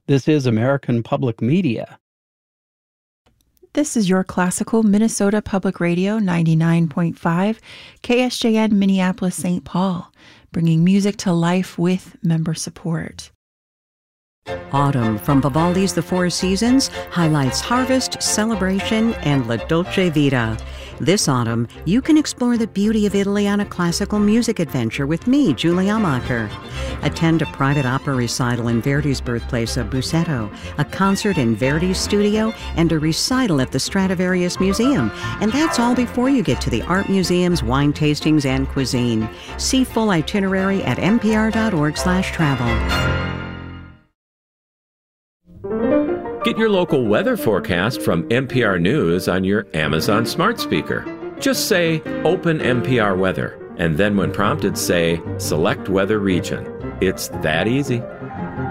This is American Public Media. This is your classical Minnesota Public Radio 99.5, KSJN Minneapolis, St. Paul, bringing music to life with member support. Autumn from Vivaldi's The Four Seasons highlights harvest, celebration, and La Dolce Vita. This autumn, you can explore the beauty of Italy on a classical music adventure with me, Julie Amacher. Attend a private opera recital in Verdi's birthplace of Busseto, a concert in Verdi's studio, and a recital at the Stradivarius Museum. And that's all before you get to the art museums, wine tastings, and cuisine. See full itinerary at npr.org/travel. Get your local weather forecast from NPR News on your Amazon smart speaker. Just say, "Open NPR Weather," and then when prompted, say, "Select Weather Region." It's that easy.